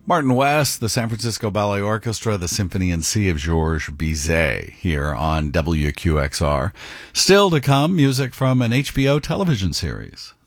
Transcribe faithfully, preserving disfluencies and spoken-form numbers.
Martin West, the San Francisco Ballet Orchestra, the Symphony in C of Georges Bizet here on W Q X R. Still to come, music from an H B O television series.